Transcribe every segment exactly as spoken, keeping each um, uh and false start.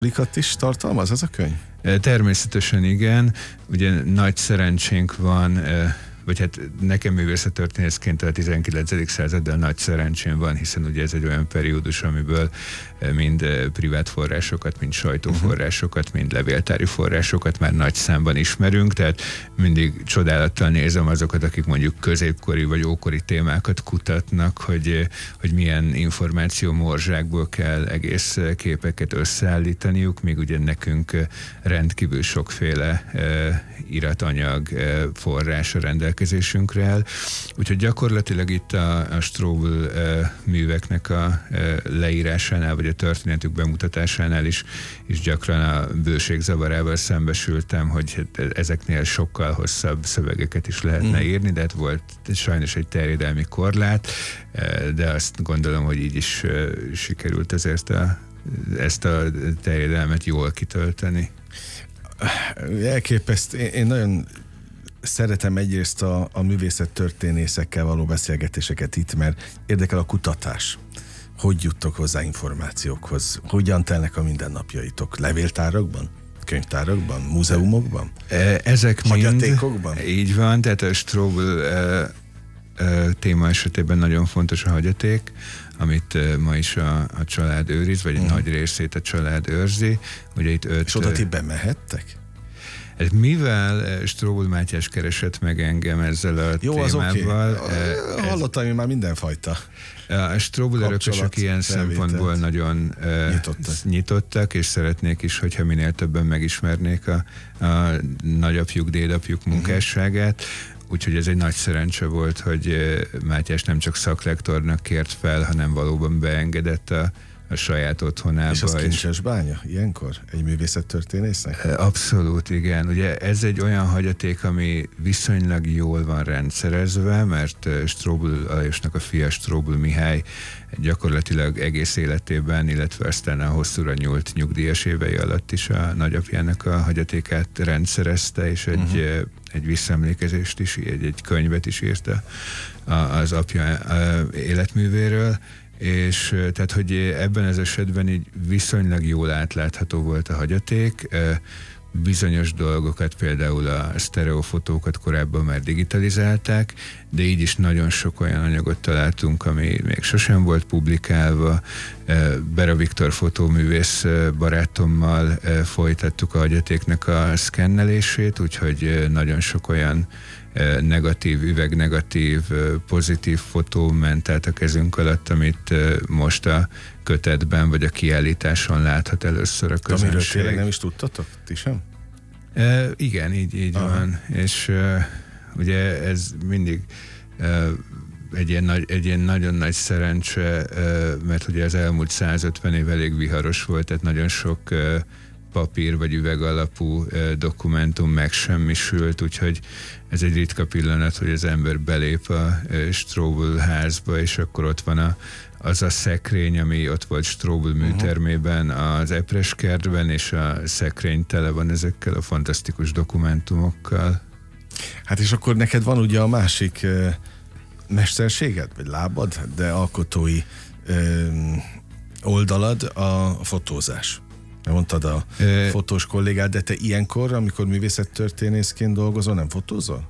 Likat is tartalmaz ez a könyv? Természetesen igen. Ugye nagy szerencsénk van, vagy hát nekem művészettörténészként a tizenkilencedik századdal nagy szerencsém van, hiszen ugye ez egy olyan periódus, amiből mind privát forrásokat, mind sajtóforrásokat, mind levéltári forrásokat már nagy számban ismerünk, tehát mindig csodálattal nézem azokat, akik mondjuk középkori vagy ókori témákat kutatnak, hogy, hogy milyen információ morzsákból kell egész képeket összeállítaniuk, míg ugye nekünk rendkívül sokféle iratanyag, forrás a rendelkezésünkre áll. Úgyhogy gyakorlatilag itt a, a Strobl műveknek a leírásánál, vagy a történetük bemutatásánál is, is gyakran a bőség zavarával szembesültem, hogy ezeknél sokkal hosszabb szövegeket is lehetne mm. írni, de hát volt sajnos egy terjedelmi korlát, de azt gondolom, hogy így is sikerült ezért a, ezt a terjedelmet jól kitölteni. Elképesztő. Én, én nagyon szeretem egyrészt a, a művészettörténészekkel való beszélgetéseket itt, mert érdekel a kutatás. Hogy juttok hozzá információkhoz? Hogyan telnek a mindennapjaitok? Levéltárakban? Könyvtárakban? Múzeumokban? Ezek hagyatékokban? Mind, így van, tehát a Strobl e, e, téma esetében nagyon fontos a hagyaték, amit ma is a, a család őriz, vagy egy uh-huh. nagy részét a család őrzi. Ugye itt öt, és oda ti bemehettek? Mivel Strobl Mátyás keresett meg engem ezzel a Jó, témával. Az okay. Hallottam én már mindenfajta. A Strobl örökösök ilyen szempontból nagyon nyitottak. nyitottak, és szeretnék is, hogyha minél többen megismernék a, a nagyapjuk, dédapjuk munkásságát. Uh-huh. Úgyhogy ez egy nagy szerencse volt, hogy Mátyás nem csak szaklektornak kért fel, hanem valóban beengedett a a saját otthonába. És az kincses bánya ilyenkor? Egy művészettörténésznek? Abszolút, igen. Ugye ez egy olyan hagyaték, ami viszonylag jól van rendszerezve, mert Strobl Alajosnak a fia, Strobl Mihály gyakorlatilag egész életében, illetve aztán a hosszúra nyúlt nyugdíjas évei alatt is a nagyapjának a hagyatékát rendszerezte, és egy, uh-huh. egy visszaemlékezést is, egy, egy könyvet is írta az apja életművéről. És tehát, hogy ebben az esetben így viszonylag jól átlátható volt a hagyaték. Bizonyos dolgokat, például a sztereofotókat korábban már digitalizálták, de így is nagyon sok olyan anyagot találtunk, ami még sosem volt publikálva. Bera Viktor fotóművész barátommal folytattuk a hagyatéknek a szkennelését, úgyhogy nagyon sok olyan negatív, üvegnegatív, pozitív fotó ment át a kezünk alatt, amit most a kötetben vagy a kiállításon láthat először a közönség. Amiről tényleg nem is tudtatok? Ti sem? E, igen, így, így van. És uh, ugye ez mindig uh, egy, ilyen nagy, egy ilyen nagyon nagy szerencse, uh, mert ugye az elmúlt százötven év elég viharos volt, tehát nagyon sok uh, papír vagy üveg alapú uh, dokumentum megsemmisült, úgyhogy ez egy ritka pillanat, hogy az ember belép a uh, Strobl házba, és akkor ott van a, az a szekrény, ami ott volt Strobl műtermében, az Epres kertben, és a szekrény tele van ezekkel a fantasztikus dokumentumokkal. Hát és akkor neked van ugye a másik uh, mesterséged, vagy lábad, de alkotói uh, oldalad, a fotózás. Mondtad a e... fotós kollégád, de te ilyenkor, amikor művészettörténészként dolgozol, nem fotózol?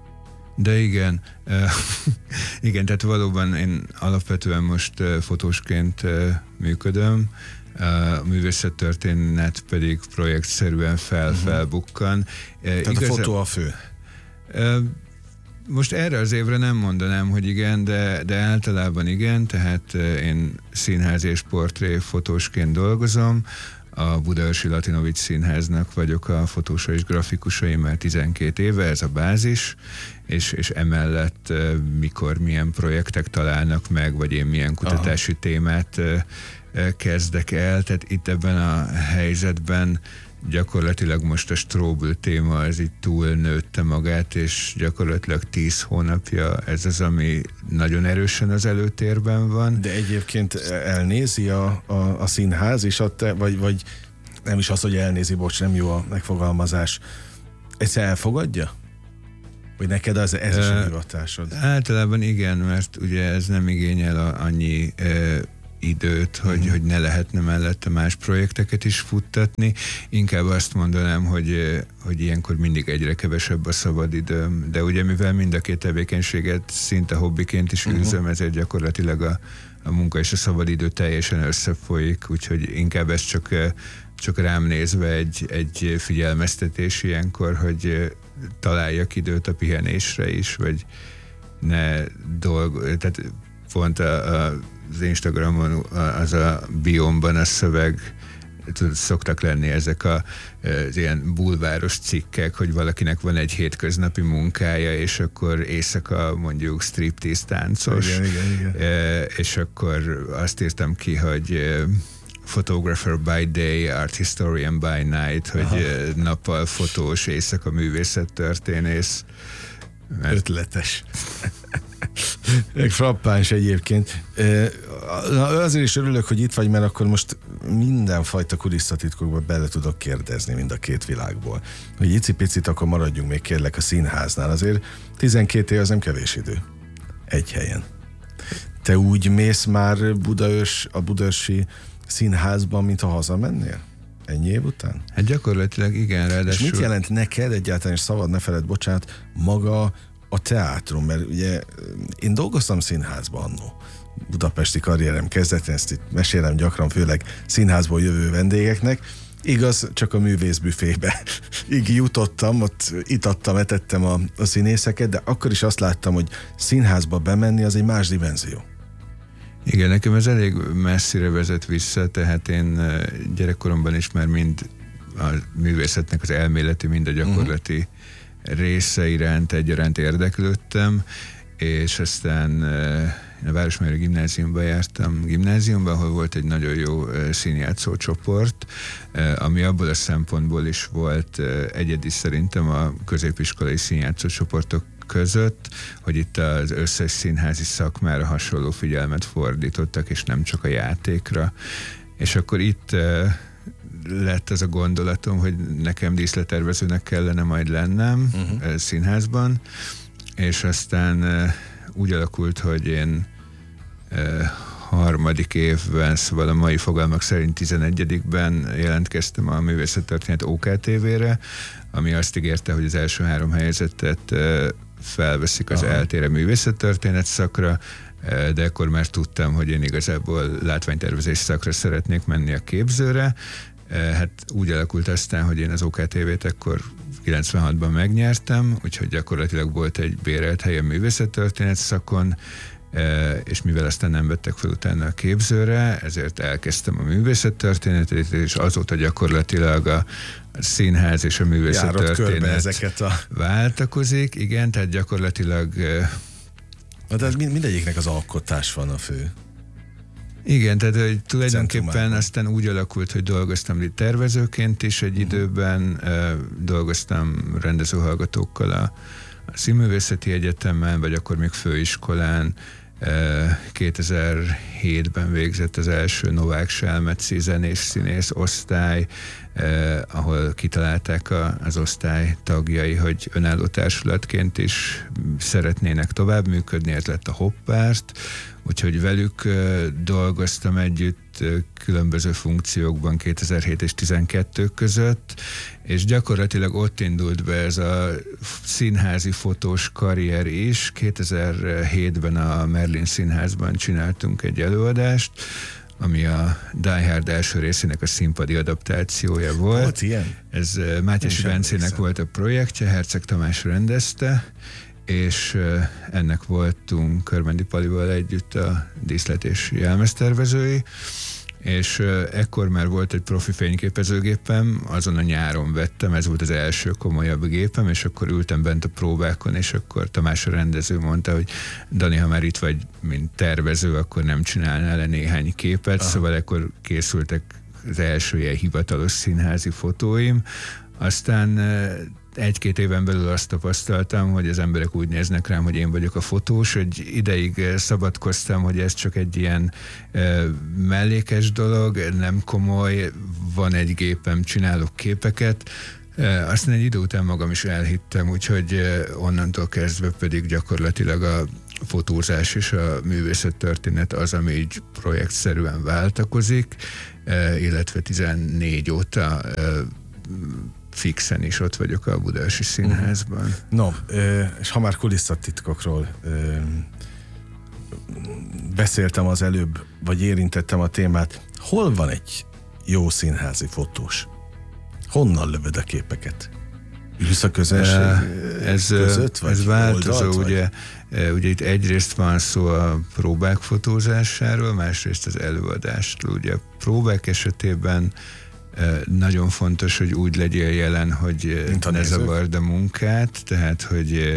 De igen, uh, igen, tehát valóban én alapvetően most uh, fotósként uh, működöm, uh, a művészettörténet pedig projektszerűen fel-felbukkan. Uh, tehát igaz, a fotó a fő? Uh, most erre az évre nem mondanám, hogy igen, de, de általában igen, tehát uh, én színházi és portré fotósként dolgozom. A Budaörsi Latinovics Színháznak vagyok a fotósa és grafikusa, már tizenkét éve, ez a bázis, és, és emellett mikor milyen projektek találnak meg, vagy én milyen kutatási Aha. témát kezdek el, tehát itt ebben a helyzetben gyakorlatilag most a Strobl téma az így túlnőtte magát, és gyakorlatilag tíz hónapja ez az, ami nagyon erősen az előtérben van. De egyébként elnézi a, a, a színház, és a te, vagy, vagy nem is az, hogy elnézi, bocs, nem jó a megfogalmazás. Ezt elfogadja? Vagy neked az, ez is a hivatásod? Általában igen, mert ugye ez nem igényel a, annyi e, időt, hogy, uh-huh. hogy ne lehetne mellette más projekteket is futtatni. Inkább azt mondanám, hogy, hogy ilyenkor mindig egyre kevesebb a szabadidőm, de ugye mivel mind a két tevékenységet szinte hobbiként is űzöm, uh-huh. ezért gyakorlatilag a, a munka és a szabadidő teljesen összefolyik, úgyhogy inkább ez csak, csak rám nézve egy, egy figyelmeztetés ilyenkor, hogy találjak időt a pihenésre is, vagy ne dolg... Tehát pont a, a, az Instagramon, az a biomban a szöveg, szoktak lenni ezek a, az ilyen bulváros cikkek, hogy valakinek van egy hétköznapi munkája, és akkor éjszaka mondjuk striptease táncos. Igen, igen, igen. És akkor azt írtam ki, hogy photographer by day, art historian by night, hogy aha. nappal fotós, éjszaka művészettörténész. Mert... Ötletes. Egy frappáns egyébként. Na, azért is örülök, hogy itt vagy, mert akkor most mindenfajta kulisszatitkokba bele tudok kérdezni mind a két világból. Hogy icipicit akkor maradjunk még kérlek a színháznál. Azért tizenkét év az nem kevés idő. Egy helyen. Te úgy mész már Budaörs, a budaörsi színházban, mint ha hazamennél? Ennyi év után? Hát gyakorlatilag igen, ráadásul... És mit jelent neked egyáltalán, és szabad ne feled, bocsánat, maga a teátrum? Mert ugye én dolgoztam színházban annó. Budapesti karrierem kezdetén, ezt itt mesélem gyakran, főleg színházból jövő vendégeknek. Igaz, csak a művészbüfébe így jutottam, ott itattam, etettem a, a színészeket, de akkor is azt láttam, hogy színházba bemenni az egy más dimenzió. Igen, nekem ez elég messzire vezet vissza, tehát én gyerekkoromban is már mind a művészetnek az elméleti, mind a gyakorlati uh-huh. része iránt egyaránt érdeklődtem, és aztán a Városmajori Gimnáziumba jártam, gimnáziumban, ahol volt egy nagyon jó színjátszó csoport, ami abból a szempontból is volt egyedi szerintem a középiskolai színjátszó csoportok között, hogy itt az összes színházi szakmára hasonló figyelmet fordítottak, és nem csak a játékra. És akkor itt uh, lett az a gondolatom, hogy nekem díszlettervezőnek kellene majd lennem uh-huh. színházban, és aztán uh, úgy alakult, hogy én uh, harmadik évben, szóval a mai fogalmak szerint tizenegyedikben jelentkeztem a Művészettörténet ó ká té vére, ami azt ígérte, hogy az első három helyezettet uh, felveszik az eltére művészettörténet szakra, de akkor már tudtam, hogy én igazából látványtervezés szakra szeretnék menni a képzőre. Hát úgy alakult aztán, hogy én az ó ká té vét akkor kilencvenhatban megnyertem, úgyhogy gyakorlatilag volt egy bérelt hely a művészettörténet szakon, és mivel aztán nem vettek fel utána a képzőre, ezért elkezdtem a művészettörténetet, és azóta gyakorlatilag a színház és a művészettörténet a... váltakozik. Igen, tehát gyakorlatilag... De mindegyiknek az alkotás van a fő. Igen, tehát hogy tulajdonképpen aztán úgy alakult, hogy dolgoztam itt tervezőként is egy uh-huh. időben, dolgoztam rendezőhallgatókkal a, a Színművészeti Egyetemen, vagy akkor még főiskolán. kétezer-hétben végzett az első Novák Selmeci zenés színész osztály, eh, ahol kitalálták a, az osztály tagjai, hogy önálló társulatként is szeretnének tovább működni, ez lett a Hoppárt, úgyhogy velük eh, dolgoztam együtt eh, különböző funkciókban kétezer-hét és tizenkettő között, és gyakorlatilag ott indult be ez a színházi fotós karrier is. kétezer-hétben a Merlin Színházban csináltunk egy előadást, ami a Die Hard első részének a színpadi adaptációja volt. Volt ilyen? Ez Mátyási Bencének volt a projektje, Herceg Tamás rendezte, és ennek voltunk Körmendi Palival együtt a díszlet és jelmeztervezői, és ekkor már volt egy profi fényképezőgépem, azon a nyáron vettem, ez volt az első komolyabb gépem, és akkor ültem bent a próbákon, és akkor Tamás a rendező mondta, hogy Dani, ha már itt vagy, mint tervező, akkor nem csinálnál le néhány képet, aha. Szóval ekkor készültek az első ilyen hivatalos színházi fotóim, aztán egy-két éven belül azt tapasztaltam, hogy az emberek úgy néznek rám, hogy én vagyok a fotós, hogy ideig szabadkoztam, hogy ez csak egy ilyen e, mellékes dolog, nem komoly, van egy gépem, csinálok képeket, Aztán egy idő után magam is elhittem, úgyhogy onnantól kezdve pedig gyakorlatilag a fotózás és a művészettörténet az, ami így projektszerűen váltakozik, illetve tizennégy óta fixen is ott vagyok a Budaörsi Színházban. No, és ha már kulisszatitkokról beszéltem az előbb, vagy érintettem a témát, hol van egy jó színházi fotós? Honnan lövöd a képeket? Ülsz a közönség ez, között? Vagy ez változó, oldalt, ugye, ugye itt egyrészt van szó a próbák fotózásáról, másrészt az előadástól. Ugye a próbák esetében nagyon fontos, hogy úgy legyél jelen, hogy ne zavard a munkát, tehát, hogy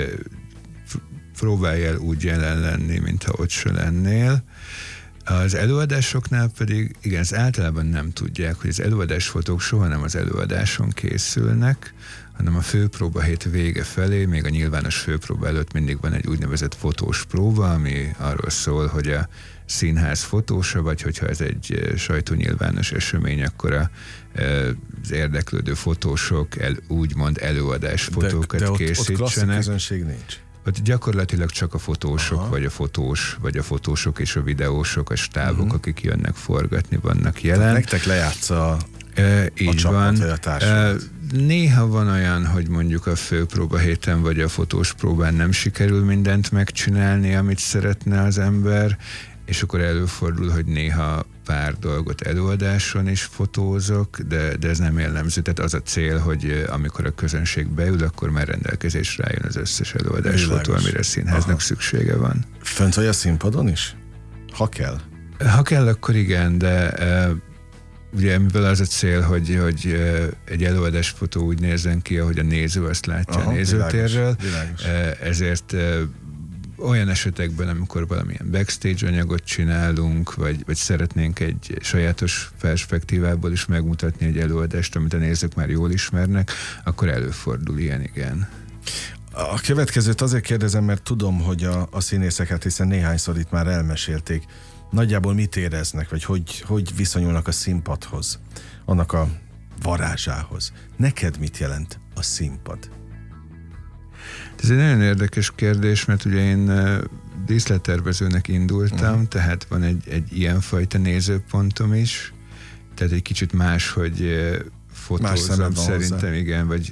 próbálj el úgy jelen lenni, mintha ott se lennél. Az előadásoknál pedig, igen, ez általában nem tudják, hogy az előadásfotók soha nem az előadáson készülnek, hanem a főpróbahét vége felé, még a nyilvános főpróba előtt mindig van egy úgynevezett fotós próba, ami arról szól, hogy a színház fotósa, vagy hogyha ez egy sajtónyilvános esemény, akkor a, az érdeklődő fotósok el, úgymond előadásfotókat de, de ott, készítsenek. ott klasszik közönség nincs. Ott gyakorlatilag csak a fotósok, Aha. vagy a fotós, vagy a fotósok és a videósok, a stábok, uh-huh. akik jönnek forgatni, vannak jelen. Tehát nektek lejátsza a, e, így a csapat, van. vagy a társadalmat. E, néha van olyan, hogy mondjuk a főpróba héten, vagy a fotós próbán nem sikerül mindent megcsinálni, amit szeretne az ember, és akkor előfordul, hogy néha pár dolgot előadáson is fotózok, de, de ez nem jellemző. Tehát az a cél, hogy amikor a közönség beül, akkor már rendelkezésre álljon az összes előadásfotó, amire a színháznak Aha. szüksége van. Fönt vagy a színpadon is? Ha kell? Ha kell, akkor igen, de e, ugye mivel az a cél, hogy, hogy e, egy előadásfotó úgy nézzen ki, ahogy a néző azt látja Aha, a nézőtérről, világos, világos. E, ezért e, olyan esetekben, amikor valamilyen backstage anyagot csinálunk, vagy, vagy szeretnénk egy sajátos perspektívából is megmutatni egy előadást, amit a nézők már jól ismernek, akkor előfordul ilyen, igen. A következőt azért kérdezem, mert tudom, hogy a, a színészeket, hiszen néhányszor itt már elmesélték, nagyjából mit éreznek, vagy hogy, hogy viszonyulnak a színpadhoz, annak a varázsához. Neked mit jelent a színpad? Ez egy nagyon érdekes kérdés, mert ugye én díszlettervezőnek indultam, uh-huh. tehát van egy, egy ilyenfajta nézőpontom is, tehát egy kicsit más, hogy fotózom szerintem, hozzá. Igen, vagy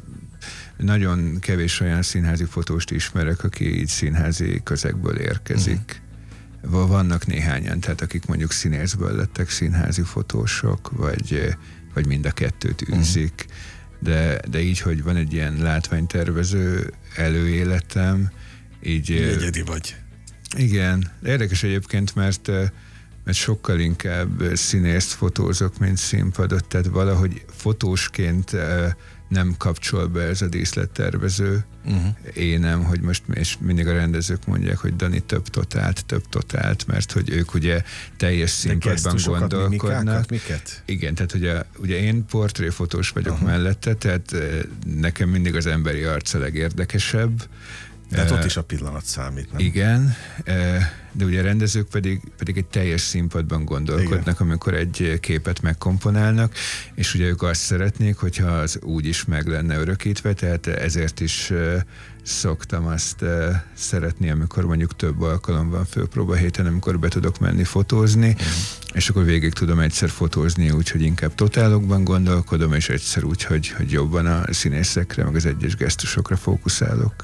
nagyon kevés olyan színházi fotóst ismerek, aki így színházi közegből érkezik. Uh-huh. Vannak néhányan, tehát akik mondjuk színészből lettek színházi fotósok, vagy, vagy mind a kettőt űzik. Uh-huh. De, de így, hogy van egy ilyen látványtervező előéletem, így... Egyedi vagy. Igen. Érdekes egyébként, mert, mert sokkal inkább színészt fotózok, mint színpadot, tehát valahogy fotósként nem kapcsol be ez a díszlettervező uh-huh. énem, hogy most és mindig a rendezők mondják, hogy Dani több totált, több totált, mert hogy ők ugye teljes színpadban gondolkodnak. Miket? Igen, tehát ugye, ugye én portréfotós vagyok uh-huh. mellette, tehát nekem mindig az emberi arc a legérdekesebb. Tehát ott is a pillanat számít, nem? Igen, de ugye a rendezők pedig, pedig egy teljes színpadban gondolkodnak, igen. amikor egy képet megkomponálnak, és ugye ők azt szeretnék, hogyha az úgy is meg lenne örökítve, tehát ezért is szoktam azt szeretni, amikor mondjuk több alkalom van főpróba héten, amikor be tudok menni fotózni, mm. és akkor végig tudom egyszer fotózni, úgyhogy inkább totálokban gondolkodom, és egyszer úgy, hogy, hogy jobban a színészekre, meg az egyes gesztusokra fókuszálok.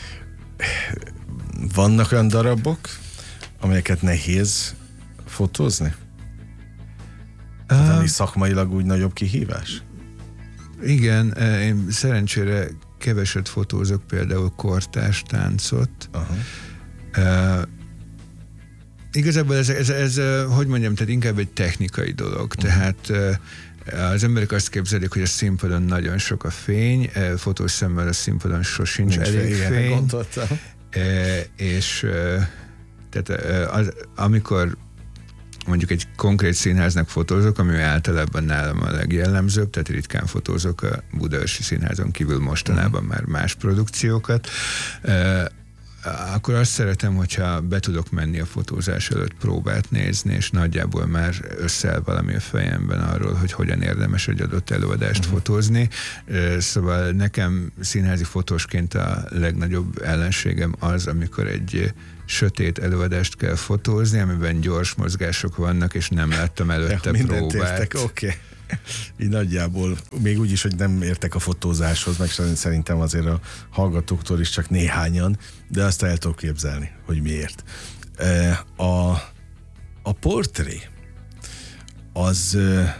Vannak olyan darabok, amelyeket nehéz fotózni? Tehát, ami szakmailag úgy nagyobb kihívás? Igen, én szerencsére keveset fotózok, például kortárs táncot. Aha. Uh, igazából ez, ez, ez, hogy mondjam, tehát inkább egy technikai dolog. Uh-huh. Tehát uh, az emberek azt képzelik, hogy a színpadon nagyon sok a fény, uh, fotós szemmel a színpadon sosincs Nincs elég fény. fény gondoltam. Uh, és uh, tehát uh, az, amikor mondjuk egy konkrét színháznak fotózok, ami általában nálam a legjellemzőbb, tehát ritkán fotózok a Budaörsi Színházon kívül mostanában már más produkciókat. akkor azt szeretem, hogyha be tudok menni a fotózás előtt próbát nézni, és nagyjából már összeáll valami a fejemben arról, hogy hogyan érdemes egy adott előadást uh-huh. fotózni. Szóval nekem színházi fotósként a legnagyobb ellenségem az, amikor egy sötét előadást kell fotózni, amiben gyors mozgások vannak, és nem láttam előtte ja, próbát. Oké. Okay. Így nagyjából, még úgy is, hogy nem értek a fotózáshoz, meg szerintem azért a hallgatóktól is csak néhányan, de azt el tudok képzelni, hogy miért. A, a portré, az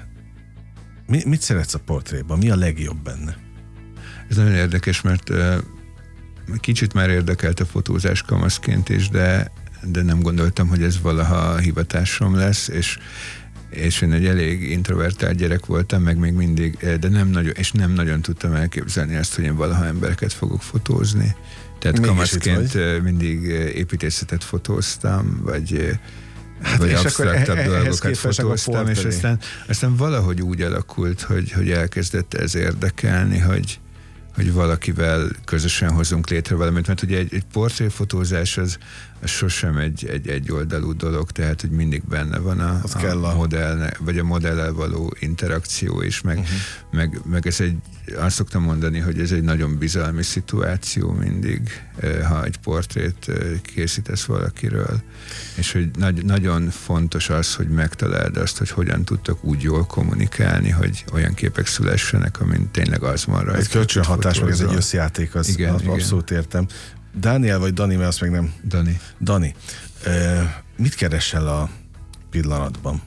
mi, mit szeretsz a portréban? Mi a legjobb benne? Ez nagyon érdekes, mert kicsit már érdekelt a fotózás kamaszként is, de, de nem gondoltam, hogy ez valaha a hivatásom lesz, és és én egy elég introvertált gyerek voltam, meg még mindig, de nem nagyon, és nem nagyon tudtam elképzelni azt, hogy én valaha embereket fogok fotózni. Tehát mégis kamaszként mindig építészetet fotóztam, vagy, hát vagy absztraktabb dolgokat fotóztam, és aztán, aztán valahogy úgy alakult, hogy, hogy elkezdett ez érdekelni, hogy hogy valakivel közösen hozunk létre valamit, mert ugye egy, egy portréfotózás az, az sosem egy, egy, egy oldalú dolog, tehát hogy mindig benne van a, a, a modell, vagy a modellel való interakció is, meg, uh-huh. meg, meg ez egy, azt szoktam mondani, hogy ez egy nagyon bizalmi szituáció mindig, ha egy portrét készítesz valakiről, és hogy nagy, nagyon fontos az, hogy megtaláld azt, hogy hogyan tudtak úgy jól kommunikálni, hogy olyan képek szülessenek, amin tényleg az van rajta. Ez kölcsönhatás, meg ez egy összjáték, az, igen, az igen. Abszolút értem. Dániel vagy Dani, mert azt meg nem... Dani. Dani. E, mit keresel a pillanatban?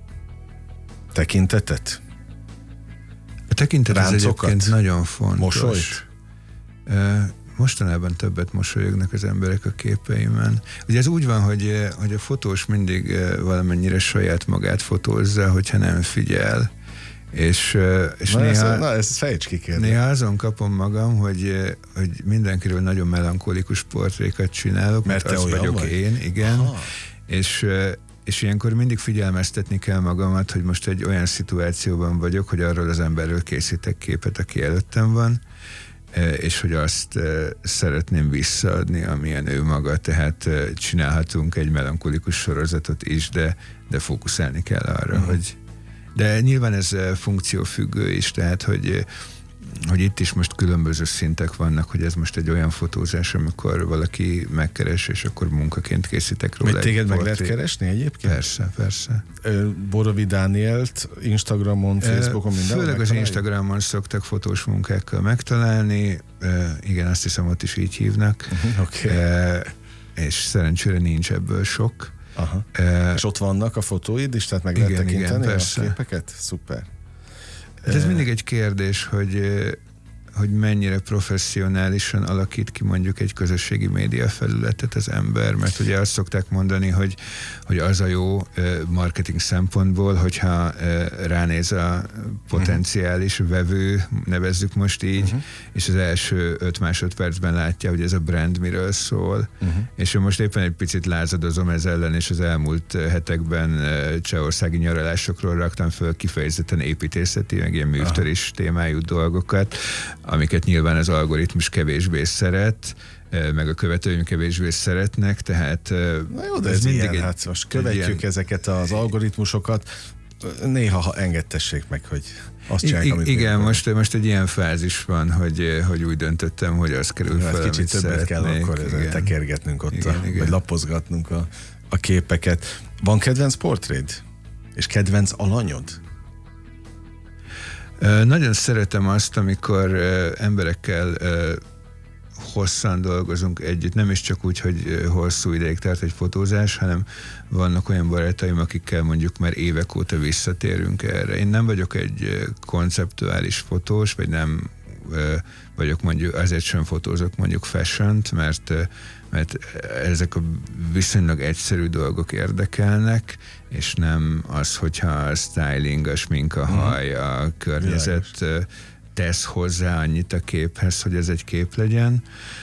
Tekintetet? A tekintet az egyébként nagyon fontos. Mosolyt? E, mostanában többet mosolyognak az emberek a képeimen. Ugye ez úgy van, hogy, hogy a fotós mindig valamennyire saját magát fotózza, hogyha nem figyel. És, és na, néha, ez, na, ezt fejtsd ki, kérlek. Néha azon kapom magam, hogy, hogy mindenkiről nagyon melankolikus portrékat csinálok, mert az vagyok vagy? Én, igen. És, és ilyenkor mindig figyelmeztetni kell magamat, hogy most egy olyan szituációban vagyok, hogy arról az emberről készítek képet, aki előttem van, és hogy azt szeretném visszaadni, amilyen ő maga, tehát csinálhatunk egy melankolikus sorozatot is, de, de fókuszálni kell arra, uh-huh. hogy de nyilván ez funkciófüggő is, tehát hogy, hogy itt is most különböző szintek vannak, hogy ez most egy olyan fotózás, amikor valaki megkeres, és akkor munkaként készítek róla. Hogy téged meg lehet keresni egyébként? Persze, persze. Borovi Dánielt Instagramon, Facebookon, mindenhol főleg az Instagramon szoktak fotós munkákkal megtalálni, igen, azt hiszem ott is így hívnak, uh-huh, okay. És szerencsére nincs ebből sok. Aha. E, és ott vannak a fotóid is, tehát meg igen, lehet tekinteni igen, a képeket? Szuper. Hát ez e... mindig egy kérdés, hogy, hogy mennyire professzionálisan alakít ki mondjuk egy közösségi média felületet az ember, mert ugye azt szokták mondani, hogy, hogy az a jó marketing szempontból, hogyha ránéz a potenciális vevő, nevezzük most így, uh-huh. és az első öt másodpercben látja, hogy ez a brand miről szól, uh-huh. és én most éppen egy picit lázadozom ez ellen, és az elmúlt hetekben csehországi nyaralásokról raktam föl kifejezetten építészeti, meg ilyen művtöris témájú dolgokat, amiket nyilván az algoritmus kevésbé szeret, meg a követőim kevésbé szeretnek, tehát na jó, de ez, ez mindig ilyen, egy, hát most követjük ilyen... ezeket az algoritmusokat, néha ha engedtessék meg, hogy azt csinálják, amit igen, most, most egy ilyen fázis van, hogy, hogy úgy döntöttem, hogy az kerül fel, amit kicsit többet szeretnék. Kell akkor ezen tekergetnünk ott, igen, a, igen. vagy lapozgatnunk a, a képeket. Van kedvenc portréd? És kedvenc alanyod? Uh, nagyon szeretem azt, amikor uh, emberekkel uh, hosszan dolgozunk együtt, nem is csak úgy, hogy hosszú ideig tart egy fotózás, hanem vannak olyan barátaim, akikkel mondjuk már évek óta visszatérünk erre. Én nem vagyok egy konceptuális fotós, vagy nem vagyok mondjuk, azért sem fotózok mondjuk fashiont, mert, mert ezek a viszonylag egyszerű dolgok érdekelnek, és nem az, hogyha a styling, a smink, a haj, a környezet tesz hozzá annyit a képhez, hogy ez egy kép legyen.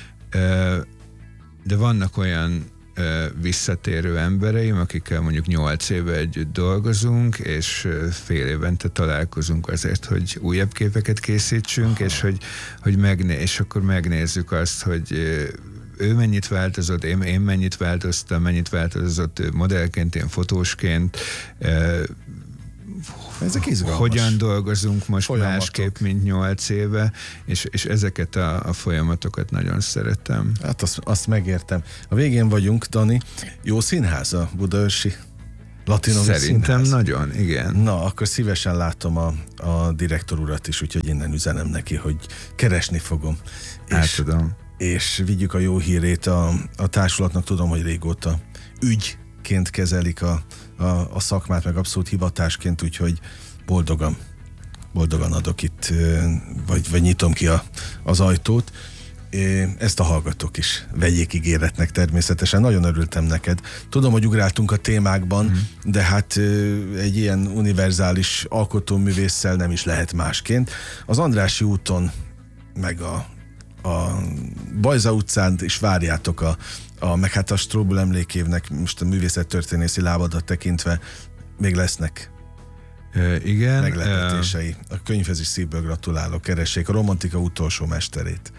De vannak olyan visszatérő embereim, akikkel mondjuk nyolc éve együtt dolgozunk, és fél évente találkozunk azért, hogy újabb képeket készítsünk, aha. és hogy, hogy megné- és akkor megnézzük azt, hogy ő mennyit változott, én, én mennyit változtam, mennyit változott modellként, én fotósként, ezek izgalmas. Hogyan dolgozunk most folyamatok. Másképp, mint nyolc éve, és, és ezeket a, a folyamatokat nagyon szeretem. Hát azt, azt megértem. A végén vagyunk, Dani. Jó színház a budaörsi Latinovi Szerintem színház? Nagyon, igen. Na, akkor szívesen látom a, a direktor urat is, úgyhogy innen üzenem neki, hogy keresni fogom. És, Átadom. és vigyük a jó hírét a, a társulatnak. Tudom, hogy régóta ügyként kezelik a, a, a szakmát, meg abszolút hivatásként, úgyhogy boldogan, boldogan adok itt, vagy, vagy nyitom ki a, az ajtót. Ezt a hallgatók is vegyék ígéretnek természetesen. Nagyon örültem neked. Tudom, hogy ugráltunk a témákban, mm. de hát egy ilyen univerzális alkotóművésszel nem is lehet másként. Az Andrássy úton, meg a, a Bajza utcán is várjátok a, a meg hát a Strobl emlékévnek, most a művészettörténészi lábadat tekintve még lesznek e, igen, meglepetései. A könyvhez is szívből gratulálok. Keressék a romantika utolsó mesterét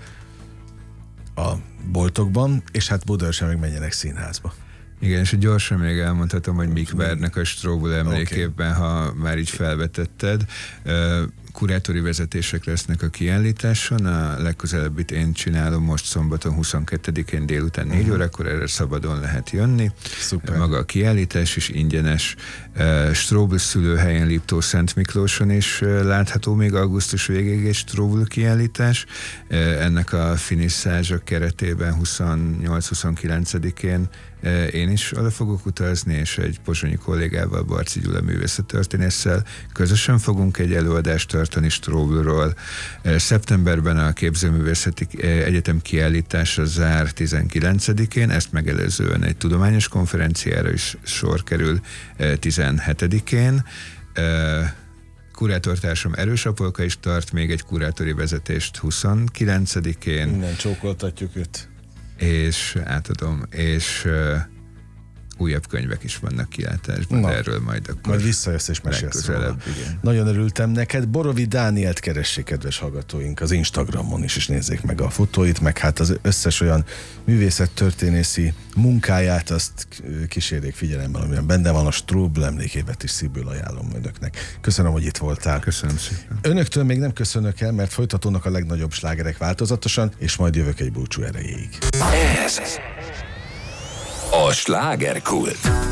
a boltokban, és hát Budaörsön meg menjenek színházba. Igen, és gyorsan még elmondhatom, hogy mik várnak a Strobl emlékében, okay. ha már így felvetetted. Kurátori vezetések lesznek a kiállításon, a legközelebbit én csinálom most szombaton huszonkettedikén délután négy uh-huh. órakor, erre szabadon lehet jönni. Szuper. Maga a kiállítás is ingyenes. Strobl szülőhelyen Liptó-Szent Miklóson is látható még augusztus végéig egy Strobl kiállítás. Ennek a finisszázsa keretében huszonnyolc-huszonkilencedikén én is oda fogok utazni, és egy pozsonyi kollégával, Barci Gyula művészettörténésszel közösen fogunk egy előadást tartani Stroblról. Szeptemberben a Képzőművészeti Egyetem kiállítása zár tizenkilencedikén, ezt megelőzően egy tudományos konferenciára is sor kerül tizenhetedikén. Kurátortársam Erős Apolka is tart még egy kurátori vezetést huszonkilencedikén. Minden csókoltatjuk őt. És átadom, és uh, újabb könyvek is vannak kilátásban, na, erről majd akkor majd visszajössz és mesélsz róla. Nagyon örültem neked. Borovi Dánielt keressék, kedves hallgatóink, az Instagramon is, és nézzék meg a fotóit, meg hát az összes olyan művészettörténészi munkáját, azt kísérjék figyelemmel, amiben benne van, a Strobl emlékévet is szívből ajánlom önöknek. Köszönöm, hogy itt voltál. Köszönöm szépen. Önöktől még nem köszönök el, mert folytatódnak a legnagyobb slágerek változatosan, és majd jövök egy búcsú erejéig. Ez a Slágerkult.